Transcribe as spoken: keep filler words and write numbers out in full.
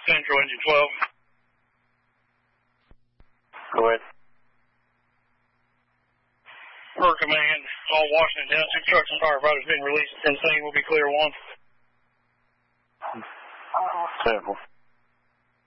Central Engine twelve. Go ahead. Per command, all Washington Township trucks and firefighters being released from scene will be clear one. Simple.